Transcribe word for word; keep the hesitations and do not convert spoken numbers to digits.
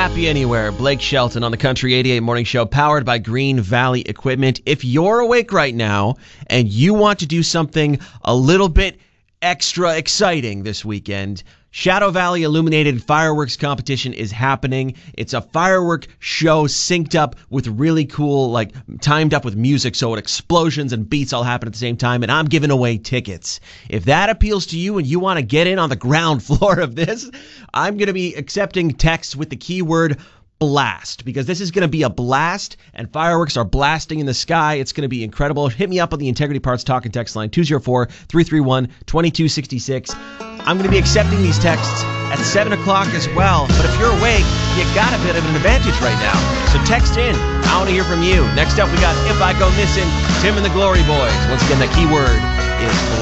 Happy Anywhere, Blake Shelton on the Country eighty-eight Morning Show, powered by Green Valley Equipment. If you're awake right now and you want to do something a little bit extra exciting this weekend, Shadow Valley Illuminated Fireworks Competition is happening. It's a firework show synced up with really cool, like, timed up with music, so it explosions and beats all happen at the same time, and I'm giving away tickets. If that appeals to you and you want to get in on the ground floor of this, I'm going to be accepting texts with the keyword blast, because this is going to be a blast, and fireworks are blasting in the sky. It's going to be incredible. Hit me up on the Integrity Parts Talk and Text line, two oh four, three three one, two two six six. I'm going to be accepting these texts at seven o'clock as well. But if you're awake, you got a bit of an advantage right now. So text in. I want to hear from you. Next up, we got If I Go Missing, Tim and the Glory Boys. Once again, that keyword is